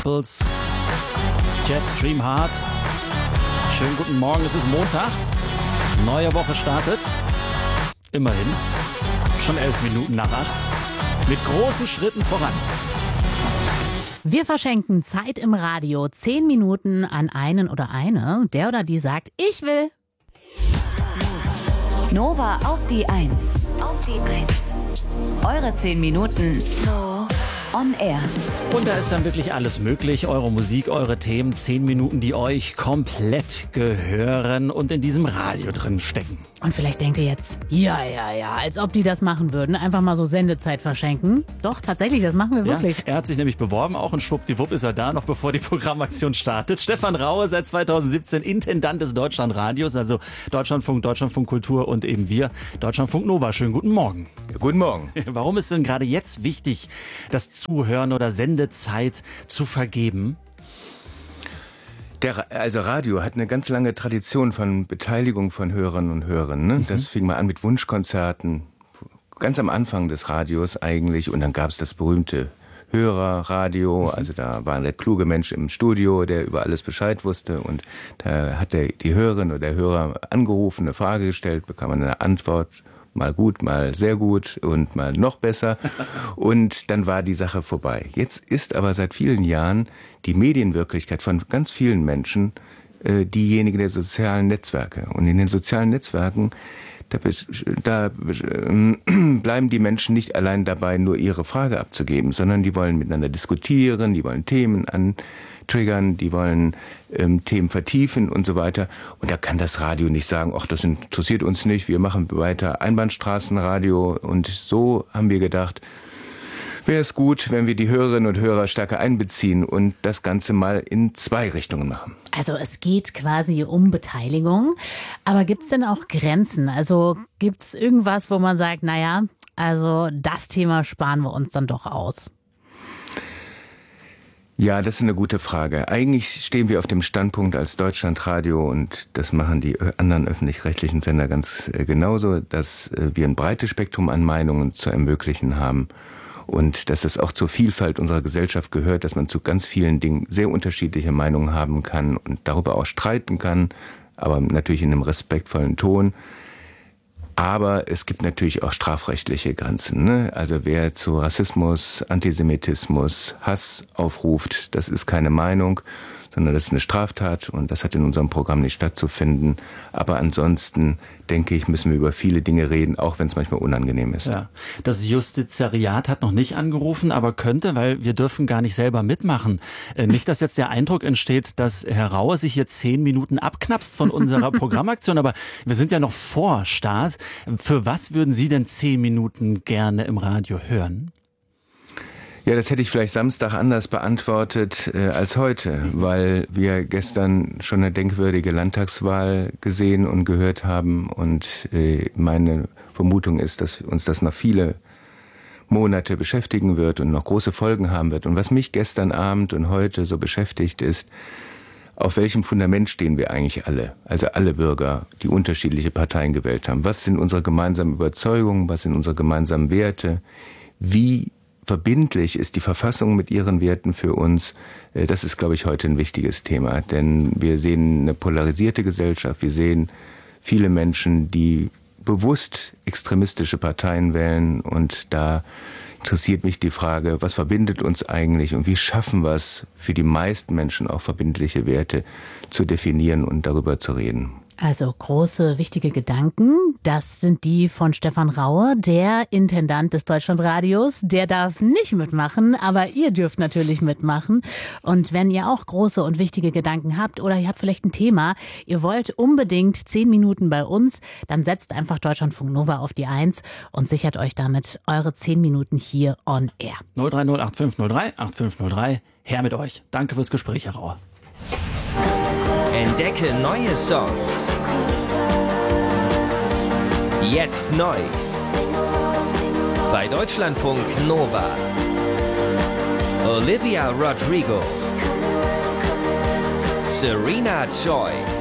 Temples, Jetstream Heart. Schönen guten Morgen, es ist Montag. Neue Woche startet. Immerhin. Schon 11 Minuten nach 8. Mit großen Schritten voran. Wir verschenken Zeit im Radio 10 Minuten an einen oder eine, der oder die sagt, ich will. Nova auf die 1. Eure 10 Minuten on air. Und da ist dann wirklich alles möglich. Eure Musik, eure Themen, 10 Minuten, die euch komplett gehören und in diesem Radio drin stecken. Und vielleicht denkt ihr jetzt, ja, als ob die das machen würden. Einfach mal so Sendezeit verschenken. Doch, tatsächlich, das machen wir wirklich. Ja, er hat sich nämlich beworben, auch und schwuppdiwupp ist er da, noch bevor die Programmaktion startet. Stefan Raue, seit 2017 Intendant des Deutschlandradios, also Deutschlandfunk, Deutschlandfunk Kultur und eben wir, Deutschlandfunk Nova. Schönen guten Morgen. Ja, guten Morgen. Warum ist denn gerade jetzt wichtig, das Zuhören oder Sendezeit zu vergeben? Also Radio hat eine ganz lange Tradition von Beteiligung von Hörerinnen und Hörern. Ne? Das fing mal an mit Wunschkonzerten, ganz am Anfang des Radios eigentlich. Und dann gab es das berühmte Hörerradio. Also da war der kluge Mensch im Studio, der über alles Bescheid wusste. Und da hat die Hörerin oder der Hörer angerufen, eine Frage gestellt, bekam eine Antwort. Mal gut, mal sehr gut und mal noch besser. Und dann war die Sache vorbei. Jetzt ist aber seit vielen Jahren die Medienwirklichkeit von ganz vielen Menschen diejenige der sozialen Netzwerke. Und in den sozialen Netzwerken, da bleiben die Menschen nicht allein dabei, nur ihre Frage abzugeben, sondern die wollen miteinander diskutieren, die wollen Themen antriggern, die wollen Themen vertiefen und so weiter. Und da kann das Radio nicht sagen, ach, das interessiert uns nicht, wir machen weiter Einbahnstraßenradio. Und so haben wir gedacht, wäre es gut, wenn wir die Hörerinnen und Hörer stärker einbeziehen und das Ganze mal in 2 Richtungen machen. Also es geht quasi um Beteiligung, aber gibt es denn auch Grenzen? Also gibt es irgendwas, wo man sagt, naja, also das Thema sparen wir uns dann doch aus? Ja, das ist eine gute Frage. Eigentlich stehen wir auf dem Standpunkt als Deutschlandradio, und das machen die anderen öffentlich-rechtlichen Sender ganz genauso, dass wir ein breites Spektrum an Meinungen zu ermöglichen haben. Und dass es auch zur Vielfalt unserer Gesellschaft gehört, dass man zu ganz vielen Dingen sehr unterschiedliche Meinungen haben kann und darüber auch streiten kann, aber natürlich in einem respektvollen Ton. Aber es gibt natürlich auch strafrechtliche Grenzen, ne? Also wer zu Rassismus, Antisemitismus, Hass aufruft, das ist keine Meinung, sondern das ist eine Straftat, und das hat in unserem Programm nicht stattzufinden. Aber ansonsten, denke ich, müssen wir über viele Dinge reden, auch wenn es manchmal unangenehm ist. Ja. Das Justizariat hat noch nicht angerufen, aber könnte, weil wir dürfen gar nicht selber mitmachen. Nicht, dass jetzt der Eindruck entsteht, dass Herr Raue sich hier 10 Minuten abknapst von unserer Programmaktion, aber wir sind ja noch vor Start. Für was würden Sie denn 10 Minuten gerne im Radio hören? Ja, das hätte ich vielleicht Samstag anders beantwortet als heute, weil wir gestern schon eine denkwürdige Landtagswahl gesehen und gehört haben, und meine Vermutung ist, dass uns das noch viele Monate beschäftigen wird und noch große Folgen haben wird. Und was mich gestern Abend und heute so beschäftigt ist, auf welchem Fundament stehen wir eigentlich alle, also alle Bürger, die unterschiedliche Parteien gewählt haben? Was sind unsere gemeinsamen Überzeugungen, was sind unsere gemeinsamen Werte? Wie verbindlich ist die Verfassung mit ihren Werten für uns? Das ist, glaube ich, heute ein wichtiges Thema. Denn wir sehen eine polarisierte Gesellschaft. Wir sehen viele Menschen, die bewusst extremistische Parteien wählen. Und da interessiert mich die Frage, was verbindet uns eigentlich und wie schaffen wir es, für die meisten Menschen auch verbindliche Werte zu definieren und darüber zu reden? Also große, wichtige Gedanken, das sind die von Stefan Raue, der Intendant des Deutschlandradios. Der darf nicht mitmachen, aber ihr dürft natürlich mitmachen. Und wenn ihr auch große und wichtige Gedanken habt oder ihr habt vielleicht ein Thema, ihr wollt unbedingt 10 Minuten bei uns, dann setzt einfach Deutschlandfunk Nova auf die 1 und sichert euch damit eure 10 Minuten hier on air. 030 8503 8503, her mit euch. Danke fürs Gespräch, Herr Raue. Entdecke neue Songs. Jetzt neu. Bei Deutschlandfunk Nova. Olivia Rodrigo. Serena Joy.